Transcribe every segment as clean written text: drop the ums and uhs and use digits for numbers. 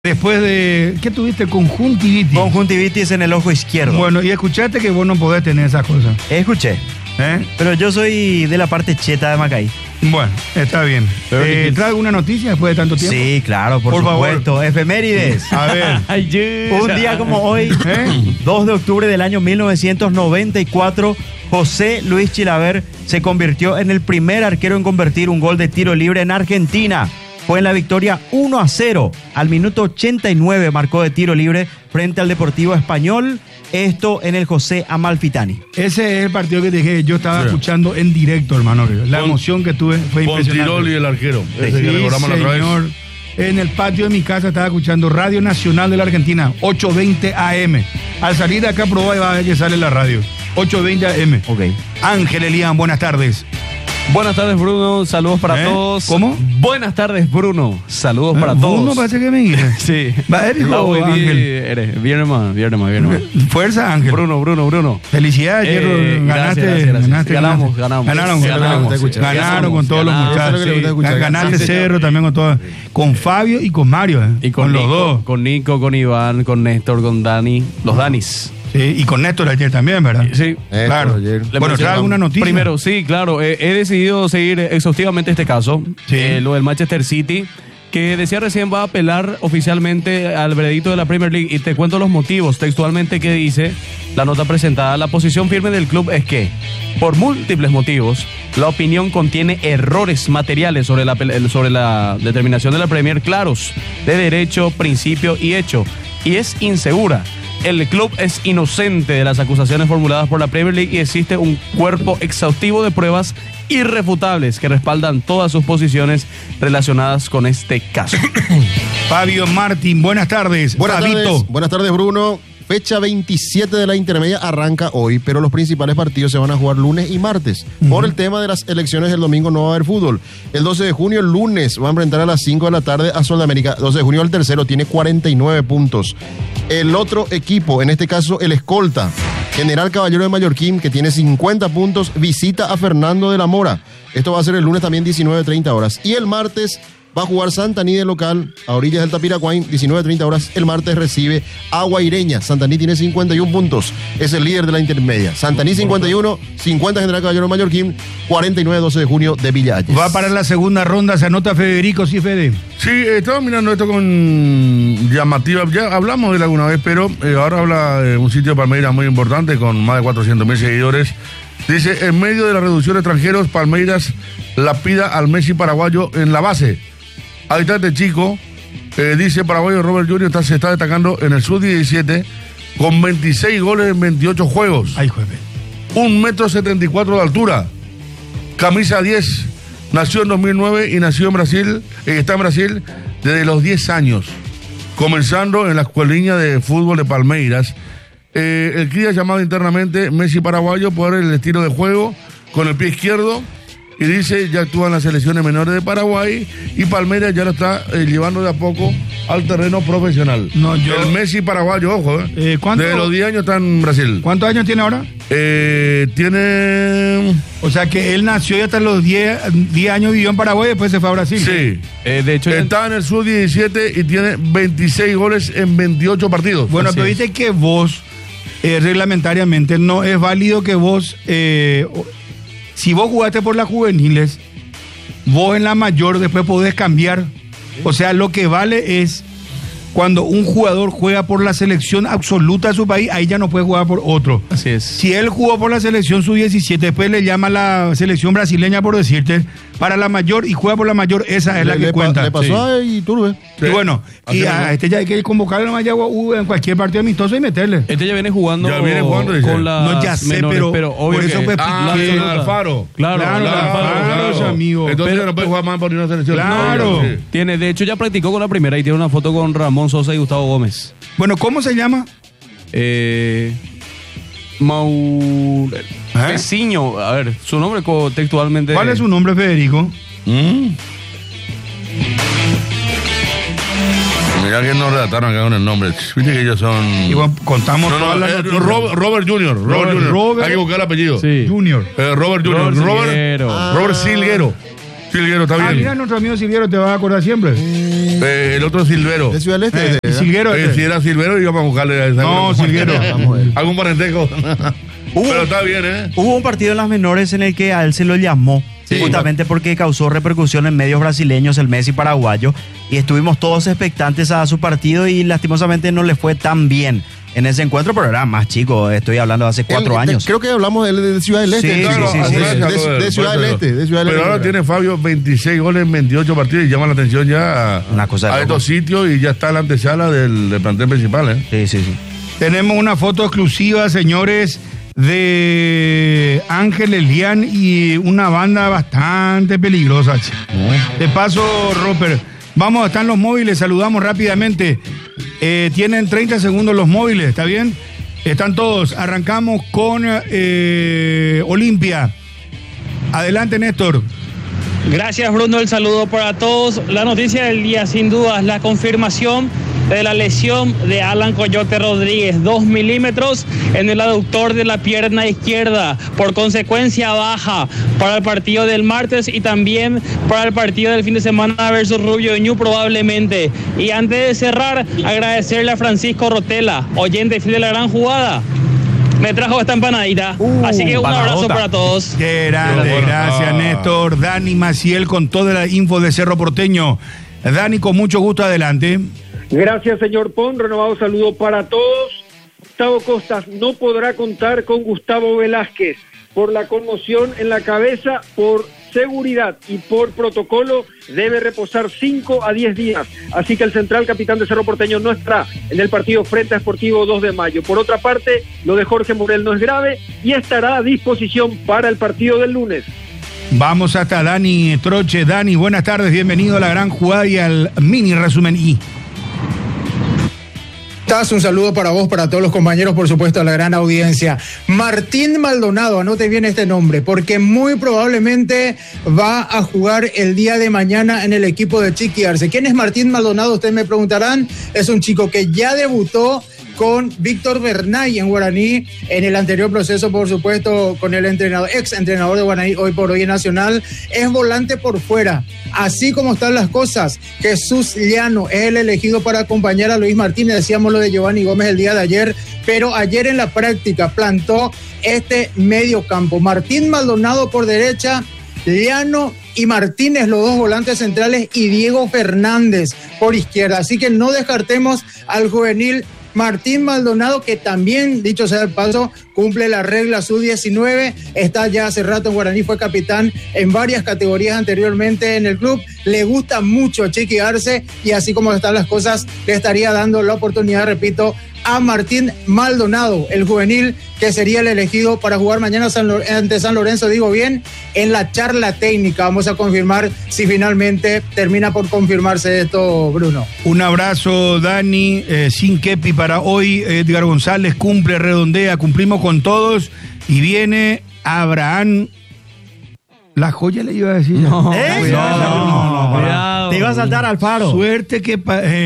Después de... ¿Qué tuviste? Conjuntivitis. Conjuntivitis en el ojo izquierdo. Bueno, y escuchaste que vos no podés tener esas cosas. Escuché. Pero yo soy de la parte cheta de Macay. Bueno, está bien. ¿Trae alguna noticia después de tanto tiempo? Sí, claro, por supuesto. Favor. Efemérides. A ver. Un día como hoy, 2 de octubre del año 1994, José Luis Chilaver se convirtió en el primer arquero en convertir un gol de tiro libre en Argentina. Fue en la victoria 1-0. Al minuto 89 marcó de tiro libre frente al Deportivo Español. Esto en el José Amalfitani. Ese es el partido que te dije, yo estaba escuchando en directo, hermano. La emoción que tuve fue impresionante. Con Tiroli, el arquero. Sí, señor. En el patio de mi casa estaba escuchando Radio Nacional de la Argentina, 8:20 AM. Al salir de acá probá y va a ver que sale la radio. 8:20 AM. Ok. Ángel Elian, buenas tardes. Buenas tardes, Bruno. Saludos para todos. ¿Cómo? Buenas tardes, Bruno. Saludos para todos. Bruno parece que me dice. Sí. Va, hijo, Ángel. Bien, hermano. Fuerza, Ángel. Bruno. Felicidades, ganaste. Ganamos. Ganaron con todos los muchachos. Ganaste Cerro también con todos. Con Fabio y con Mario. Y con los dos. Con Nico, con Iván, con Néstor, con Dani. Los Danis. Sí, y con Néstor ayer también, ¿verdad? Sí, claro. Bueno, ¿trae alguna noticia? Primero, sí, claro. He decidido seguir exhaustivamente este caso. Sí. Lo del Manchester City, que decía recién va a apelar oficialmente al veredicto de la Premier League. Y te cuento los motivos textualmente que dice la nota presentada. La posición firme del club es que, por múltiples motivos, la opinión contiene errores materiales sobre la determinación de la Premier claros, de derecho, principio y hecho. Y es insegura. El club es inocente de las acusaciones formuladas por la Premier League y existe un cuerpo exhaustivo de pruebas irrefutables que respaldan todas sus posiciones relacionadas con este caso. Fabio Martín, buenas tardes. Buenas tardes, Bruno. Fecha 27 de la intermedia arranca hoy, pero los principales partidos se van a jugar lunes y martes. Por el tema de las elecciones, el domingo no va a haber fútbol. El 12 de junio, el lunes, va a enfrentar a las 5 de la tarde a Sol de América. 12 de junio, el tercero, tiene 49 puntos. El otro equipo, en este caso el escolta, General Caballero de Mallorquín, que tiene 50 puntos, visita a Fernando de la Mora. Esto va a ser el lunes también 19:30 horas. Y el martes va a jugar Santaní de local a orillas del Tapiracuaín, 19:30 horas. El martes recibe a Guaireña. Santaní tiene 51 puntos. Es el líder de la intermedia. Santaní 51, 50 General Caballero Mallorquín, 49 12 de junio de Villa Ayes. Va para la segunda ronda, se anota Federico, sí, Fede. Sí, estaba mirando esto con llamativa. Ya hablamos de él alguna vez, pero ahora habla de un sitio de Palmeiras muy importante con más de 400.000 seguidores. Dice, en medio de la reducción de extranjeros, Palmeiras lapida al Messi paraguayo en la base. Ahí está este chico, dice paraguayo Robert Junior, se está destacando en el sub-17 con 26 goles en 28 juegos. Ay, jueves. 1,74 m de altura. Camisa 10. Nació en 2009 y nació en Brasil, está en Brasil desde los 10 años. Comenzando en la escuelilla de fútbol de Palmeiras. El cría llamado internamente Messi paraguayo por el estilo de juego con el pie izquierdo. Y dice, ya actúa en las selecciones menores de Paraguay y Palmeiras ya lo está llevando de a poco al terreno profesional. El Messi paraguayo, ojo, de los 10 años está en Brasil. ¿Cuántos años tiene ahora? Tiene... O sea que él nació y hasta los 10 años vivió en Paraguay y después se fue a Brasil. Sí. De hecho, está en el sub-17 y tiene 26 goles en 28 partidos. Bueno, pero viste que vos, reglamentariamente, no es válido que vos... si vos jugaste por las juveniles, vos en la mayor después podés cambiar. O sea, lo que vale es cuando un jugador juega por la selección absoluta de su país, ahí ya no puede jugar por otro. Así es. Si él jugó por la selección sub-17, después le llama a la selección brasileña, por decirte, para la mayor y juega por la mayor, esa es la que cuenta. Le pasó a Iturbe. Sí. Y bueno, y a este ya hay que convocarle a Mayagua en cualquier partido amistoso y meterle. Este ya viene jugando, dice. Con las no, ya sé, menores, pero obvio por eso que... fue Alfaro. Claro, amigo. Entonces no puede jugar más por una selección. Claro. Sí. Tiene, de hecho ya practicó con la primera y tiene una foto con Ramón Sosa y Gustavo Gómez. Bueno, ¿cómo se llama? Peciño, a ver, su nombre textualmente. ¿Cuál es su nombre, Federico? Mirá que nos redactaron acá con el nombre. Viste que ellos son... Y bueno, contamos todas las noticias. Robert Junior. Robert. Hay que buscar el apellido. Sí. Junior. Robert Junior. Robert Silguero. Silguero, está Mira, bien. nuestro amigo Silguero te va a acordar siempre. El otro Silvero. De Ciudad del Este. Silguero. Si era Silvero, íbamos a buscarle a esa. No, Silguero. Algún parentesco. Pero está bien, ¿eh? Hubo un partido en las menores en el que a él se lo llamó, justamente porque causó repercusión en medios brasileños el Messi paraguayo, y estuvimos todos expectantes a su partido y lastimosamente no le fue tan bien en ese encuentro, pero era más chico, estoy hablando de hace 4 años. Creo que hablamos de Ciudad del Este. Sí, Claro, sí, De Ciudad del Este. De Ciudad del Pero ahora Este. tiene Fabio 26 goles en 28 partidos y llama la atención ya Una cosa de a loco. estos sitios y ya está en la antesala del plantel principal, ¿eh? Sí. Tenemos una foto exclusiva, señores, de Ángel Elián y una banda bastante peligrosa. Che. De paso, Roper, vamos, están los móviles, saludamos rápidamente. Tienen 30 segundos los móviles, ¿está bien? Están todos. Arrancamos con Olimpia. Adelante, Néstor. Gracias, Bruno. El saludo para todos. La noticia del día, sin duda, es la confirmación de la lesión de Alan Coyote Rodríguez, 2 milímetros en el aductor de la pierna izquierda, por consecuencia baja para el partido del martes y también para el partido del fin de semana versus Rubio Ñu probablemente. Y antes de cerrar, agradecerle a Francisco Rotela, oyente fiel de la gran jugada. Me trajo esta empanadita, así que un abrazo para todos. Qué grande, gracias, Néstor. Dani Maciel con toda la info de Cerro Porteño. Dani, con mucho gusto, adelante. Gracias, señor Pon. Renovado saludo para todos. Gustavo Costas no podrá contar con Gustavo Velázquez por la conmoción en la cabeza, por seguridad y por protocolo debe reposar 5 a 10 días. Así que el central capitán de Cerro Porteño no estará en el partido frente a Sportivo 2 de mayo. Por otra parte, lo de Jorge Morel no es grave y estará a disposición para el partido del lunes. Vamos hasta Dani Troche. Dani, buenas tardes, bienvenido a la gran jugada y al mini resumen I. Un saludo para vos, para todos los compañeros, por supuesto, a la gran audiencia. Martín Maldonado, anote bien este nombre, porque muy probablemente va a jugar el día de mañana en el equipo de Chiqui Arce. ¿Quién es Martín Maldonado? Ustedes me preguntarán. Es un chico que ya debutó con Víctor Bernay en Guaraní, en el anterior proceso, por supuesto, con el ex entrenador de Guaraní, hoy por hoy en Nacional. Es volante por fuera. Así como están las cosas, Jesús Llano es el elegido para acompañar a Luis Martínez. Decíamos lo de Giovanni Gómez el día de ayer, pero ayer en la práctica plantó este medio campo. Martín Maldonado por derecha, Llano y Martínez, los dos volantes centrales, y Diego Fernández por izquierda. Así que no descartemos al juvenil Martín Maldonado, que también, dicho sea el paso, cumple la regla sub-19, está ya hace rato en Guaraní, fue capitán en varias categorías anteriormente en el club, le gusta mucho Chiqui Arce y así como están las cosas, le estaría dando la oportunidad, repito, a Martín Maldonado, el juvenil que sería el elegido para jugar mañana ante San Lorenzo, digo bien, en la charla técnica. Vamos a confirmar si finalmente termina por confirmarse esto, Bruno. Un abrazo, Dani, sin kepi para hoy. Edgar González cumple, redondea, cumplimos con todos y viene Abraham. La joya le iba a decir. No, Cuidado. te iba a saltar al faro. Suerte que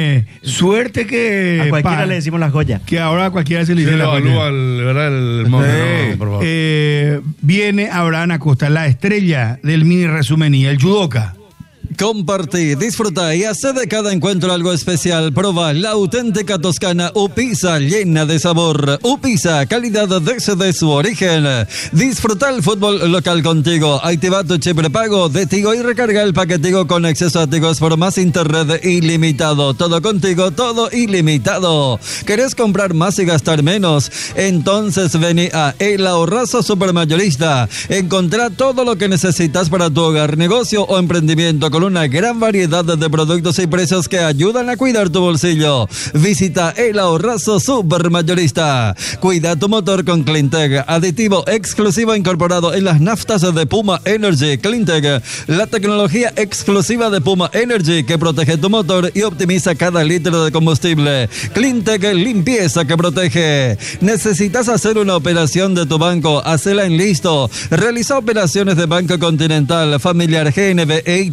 A cualquiera le decimos la joya. que ahora a cualquiera se le Sí, dice lo la evalúa joya. el monte, no, por favor. Viene Abraham Acosta, la estrella del mini resumen y el judoka. Compartí, disfruta y hace de cada encuentro algo especial. Proba la auténtica toscana Upisa, llena de sabor. Upisa, calidad desde su origen. Disfruta el fútbol local contigo. Activa tu chip prepago de Tigo y recarga el paquetigo con acceso a Tigos por más internet ilimitado. Todo contigo, todo ilimitado. ¿Querés comprar más y gastar menos? Entonces vení a El Ahorrazo Supermayorista. Encontrá todo lo que necesitas para tu hogar, negocio o emprendimiento con una gran variedad de productos y precios que ayudan a cuidar tu bolsillo. Visita El Ahorrazo Supermayorista. Cuida tu motor con Cleantech, aditivo exclusivo incorporado en las naftas de Puma Energy. Cleantech, la tecnología exclusiva de Puma Energy que protege tu motor y optimiza cada litro de combustible. Cleantech, limpieza que protege. ¿Necesitas hacer una operación de tu banco? Hacela en Listo. Realiza operaciones de Banco Continental, Familiar, GNB e Itaú con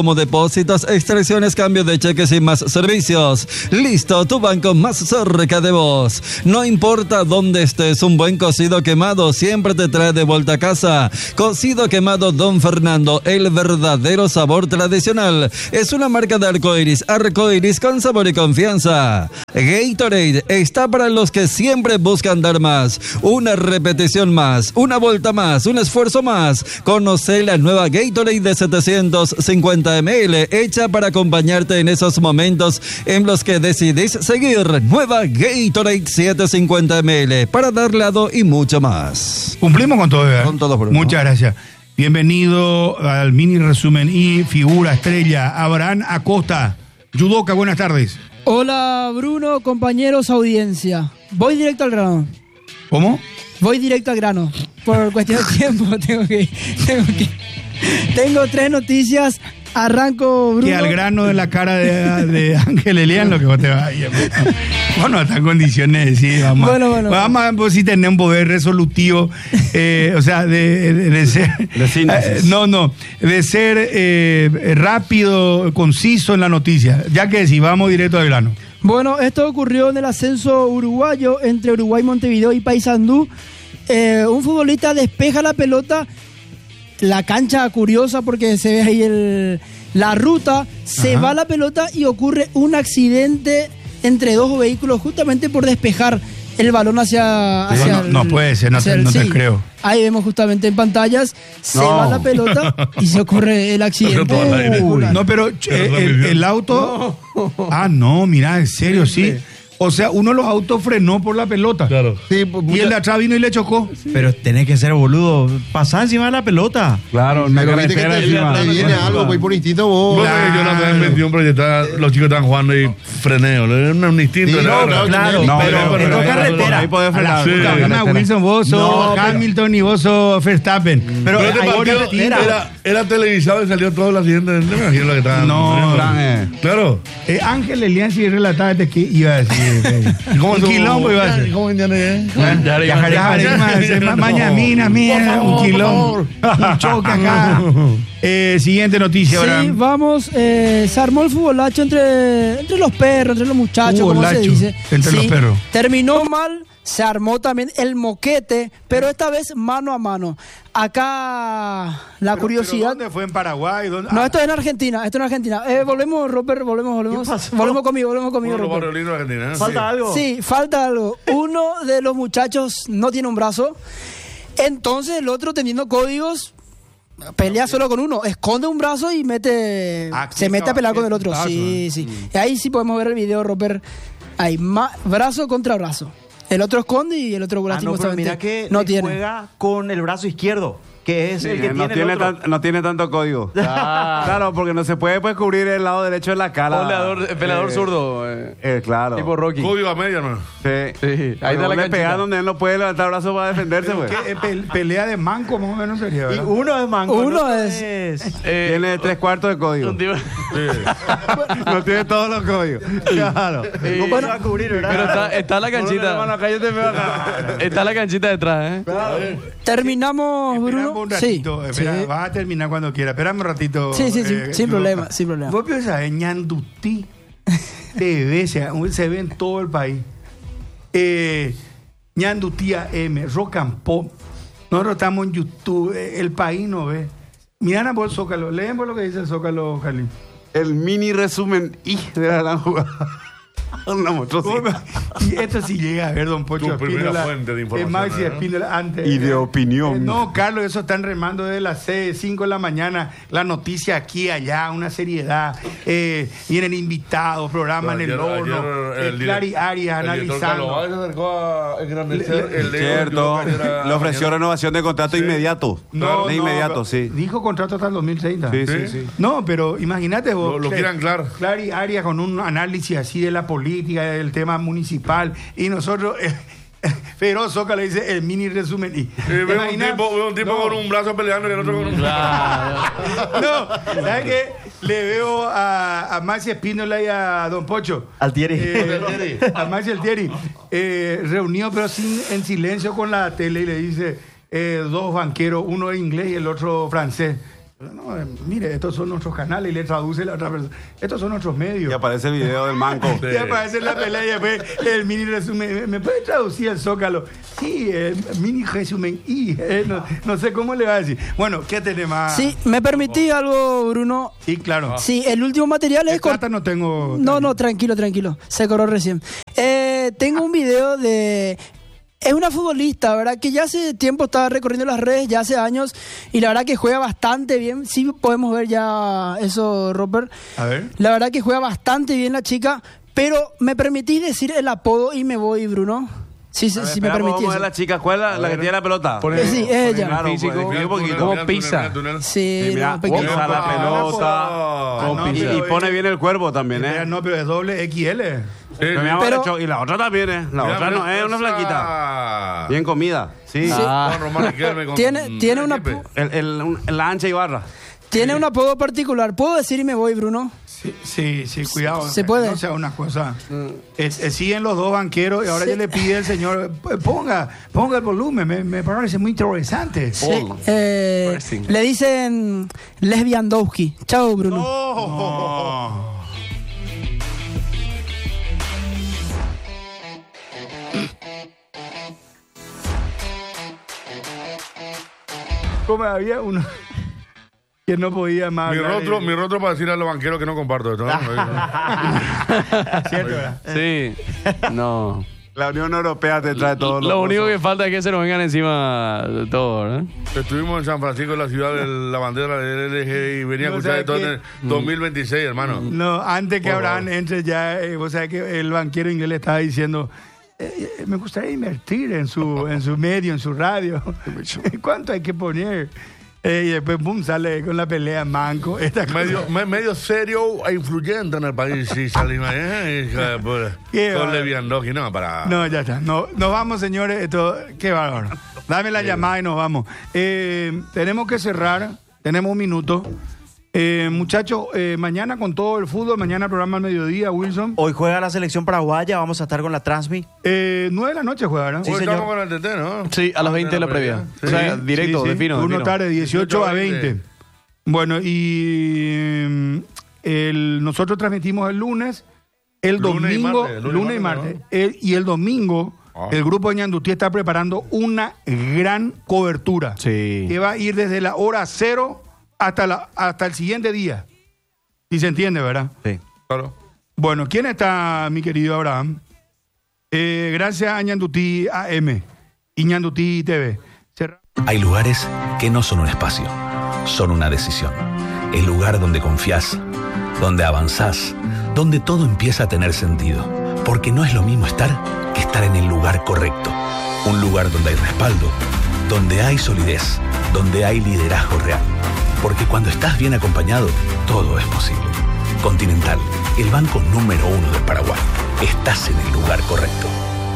como depósitos, extracciones, cambio de cheques y más servicios. Listo, tu banco más cerca de vos. No importa dónde estés, un buen cocido quemado siempre te trae de vuelta a casa. Cocido quemado Don Fernando, el verdadero sabor tradicional. Es una marca de Arcoiris con sabor y confianza. Gatorade está para los que siempre buscan dar más. Una repetición más, una vuelta más, un esfuerzo más. Conoce la nueva Gatorade de 750 ml, hecha para acompañarte en esos momentos en los que decidís seguir. Nueva Gatorade 750 ml para dar lado y mucho más. Cumplimos con todo, ¿verdad? Con todo, Bruno. Muchas gracias. Bienvenido al mini resumen y figura estrella, Abraham Acosta. Yudoka, buenas tardes. Hola Bruno, compañeros, audiencia. Voy directo al grano. ¿Cómo? Voy directo al grano. Por cuestión de tiempo tengo 3 noticias. Arranco, Bruno. Que al grano de la cara de Ángel Elian lo que vos te vas a ir. Bueno, está en condiciones de decir, vamos. Bueno. Vamos a ver si tenés un poder resolutivo, o sea, de ser. De síntesis. De ser rápido, conciso en la noticia. Ya que si vamos directo al grano. Bueno, esto ocurrió en el ascenso uruguayo entre Uruguay, Montevideo y Paysandú. Un futbolista despeja la pelota. La cancha curiosa porque se ve ahí la ruta, se va la pelota y ocurre un accidente entre 2 vehículos justamente por despejar el balón hacia no puede ser, no te creo. Ahí vemos justamente en pantallas, se va la pelota y se ocurre el accidente. No, pero el auto... Ah, no, mira, en serio, sí. O sea, uno de los autos frenó por la pelota. Claro. Sí, Y el de atrás vino y le chocó. Pero tenés que ser boludo. Pasá encima de la pelota. Claro, pero viste que te viene algo, pues por instinto vos. Yo no tenía 21, pero los chicos estaban jugando y freneo. Un instinto. Sí, claro, pero en carretera. Ahí podés frenar. Sí. Wilson, vos sos Hamilton y vos sos Verstappen. Pero este partido era televisado y salió todo el accidente. No me imagino lo que estaban. Claro. Ángel Elian, si relataste que iba a decir. Un quilombo iba a decir. ¿Cómo entiendes? Mañana, mía, un quilombo. Un choque acá. Siguiente noticia, Sí, Abraham. vamos. Se armó el futbolacho entre los perros, entre los muchachos, como se Futbolacho dice. entre los perros. Terminó mal, se armó también el moquete, pero esta vez mano a mano. Acá la curiosidad. ¿Dónde fue? ¿En Paraguay? ¿Dónde? No, esto es en Argentina, Volvemos, Robert, volvemos. Volvemos conmigo, Robert. ¿Falta algo? Sí, falta algo. Uno de los muchachos no tiene un brazo, entonces el otro teniendo códigos pelea solo con uno, esconde un brazo y se mete a pelear con el otro. Sí. Y ahí sí podemos ver el video, Robert. Ahí, brazo contra brazo. El otro esconde y el otro lastimosamente mira que no tiene. juega con el brazo izquierdo, que es el que tiene el otro. No tiene tanto código. Claro, porque no se puede cubrir el lado derecho de la cara. Peleador zurdo. Claro. Tipo Rocky. Código a media, ¿no? Sí. Ahí está la le canchita. pega donde él no puede levantar el brazo para defenderse, pues. Pelea de manco, más o menos sería, Y ¿verdad? uno es manco. Uno no es- Tiene 3/4 de código. Un tipo- No tiene todos los códigos. Claro. ¿Cómo se va a cubrir, verdad? Pero está la canchita. Acá yo te veo acá. Está la canchita detrás, Terminamos, Bruno. Esperamos un ratito. Espera, vas a terminar cuando quieras. Esperame un ratito. Sí, sin problema. Vos pensás en Ñandutí TV, se ve en todo el país. Ñandutí AM, Rock and Pop. Nosotros estamos en YouTube, el país no ve. Miran por el Zócalo, leen por lo que dice el Zócalo, Jalín. El mini resumen de la gran jugada. Una monstruosidad. Y esto sí llega a ver, don Pocho Tu primera Espíndola, fuente de información, Maxi ¿no? Espíndola antes. Y de opinión. No, Carlos, eso están remando desde las 5 de la mañana. La noticia aquí, allá, una seriedad. Vienen invitados, programa en el horno. Clary Arias analizando. Se acercó a engrandecer el dedo. Cierto. Era- Le ofreció renovación de contrato inmediato. No, de inmediato, no, sí. Dijo contrato hasta el 2030. Sí. No, pero imagínate vos. Lo quiere anclar. Clary Arias con un análisis así de la política, del tema municipal. Y nosotros, Feroz Zócalo le dice el mini resumen. Y, Veo un tipo con un brazo peleando y el otro con un... No, ¿sabes qué? Le veo a Maxi Espíndola y a Don Pocho. Altieri. A Maxi Altieri. Reunido pero en silencio con la tele y le dice dos banqueros, uno inglés y el otro francés. No, mire, estos son nuestros canales y le traduce la otra persona. Estos son nuestros medios. Y aparece el video del manco. Y aparece la pelea y después el mini resumen. ¿Me puede traducir el Zócalo? Sí, el mini resumen. Y no sé cómo le va a decir. Bueno, ¿qué tenemos? Sí, ¿me permití algo, Bruno? Sí, claro. Sí, el último material es... Plata no tengo... No, tranquilo. Se corrió recién. Tengo un video de... Es una futbolista, ¿verdad? Que ya hace tiempo estaba recorriendo las redes, ya hace años, y la verdad que juega bastante bien. Sí podemos ver ya eso, Robert. A ver. La verdad que juega bastante bien la chica, pero ¿me permitís decir el apodo y me voy, Bruno? Sí, me permitís. ¿Cómo es la chica? ¿Cuál es la que tiene la pelota? Sí, ella. Claro, Físico, un poquito. ¿Cómo pisa? Sí, Mira, pisa la pelota. Y pone bien el cuerpo también, ¿eh? No, pero es doble XL. Pero- y la otra también, ¿eh? La otra no es una flaquita. Bien comida. Sí. Tiene una... La ancha y barra. Tiene un apodo particular. ¿Puedo decir y me voy, Bruno? Sí, cuidado. ¿Se puede? No sea una cosa. Siguen los dos banqueros y ahora ya le pide el señor, ponga el volumen, me parece muy interesante. Sí, le dicen Lesbiandowski. Chao, Bruno. No. Como había uno que no podía más. Mi rostro para decir a los banqueros que no comparto esto, ¿no? ¿Cierto, verdad? Sí. No. La Unión Europea te trae todo Lo único que falta es que se nos vengan encima de todo, ¿verdad? Estuvimos en San Francisco, la ciudad de la bandera del LG, y venía a escuchar de todo en el 2026, hermano. No, antes que Abraham entre ya, vos sabés que el banquero inglés le estaba diciendo, me gustaría invertir en su medio, en su radio. ¿Cuánto hay que poner? Y después, boom, sale con la pelea manco. Medio serio e influyente en el país, sí, salimos. Con Leviandowski, no, para... No, ya está. No, nos vamos, señores. Esto, qué bárbaro. Dame la llamada y nos vamos. Tenemos que cerrar. Tenemos un minuto. Muchachos, mañana con todo el fútbol, mañana programa al mediodía, Wilson. Hoy juega la selección paraguaya, vamos a estar con la Transmi. 9 de la noche juega, ¿no? Sí, Hoy señor. estamos con el TT, ¿no? Sí, a las 20 de la previa. Sí. O sea, directo, Sí. defino. Turno tarde, 18 a 20. Bueno, y nosotros transmitimos el lunes, el domingo, lunes y martes. Y el domingo, el grupo de Ñandutí está preparando una gran cobertura. Sí. Que va a ir desde la hora 0 hasta el siguiente día. Si se entiende, ¿verdad? Sí. Claro. Bueno, ¿quién está, mi querido Abraham? Gracias a Ñandutí AM y Ñandutí TV. Hay lugares que no son un espacio, son una decisión. El lugar donde confías, donde avanzás, donde todo empieza a tener sentido. Porque no es lo mismo estar que estar en el lugar correcto. Un lugar donde hay respaldo, donde hay solidez, donde hay liderazgo real. Porque cuando estás bien acompañado, todo es posible. Continental, el banco número 1 del Paraguay. Estás en el lugar correcto.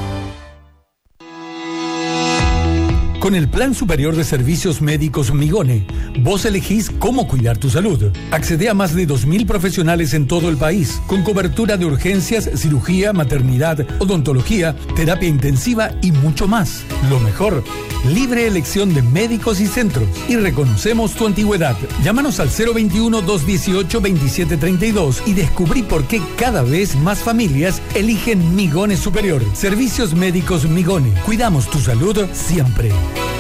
Con el Plan Superior de Servicios Médicos Migone, vos elegís cómo cuidar tu salud. Accede a más de 2.000 profesionales en todo el país, con cobertura de urgencias, cirugía, maternidad, odontología, terapia intensiva y mucho más. Lo mejor, libre elección de médicos y centros. Y reconocemos tu antigüedad. Llámanos al 021-218-2732 y descubrí por qué cada vez más familias eligen Migone Superior. Servicios Médicos Migone. Cuidamos tu salud siempre.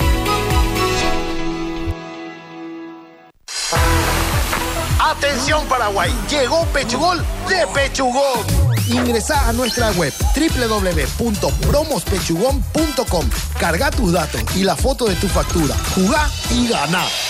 Atención Paraguay, llegó Pechugol de Pechugón. Ingresá a nuestra web www.promospechugón.com. Carga tus datos y la foto de tu factura. Jugá y ganá.